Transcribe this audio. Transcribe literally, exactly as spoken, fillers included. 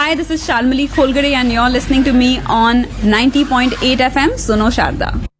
Hi, this is Shalmali Kholgare and you're listening to me on ninety point eight F M Suno Sharda.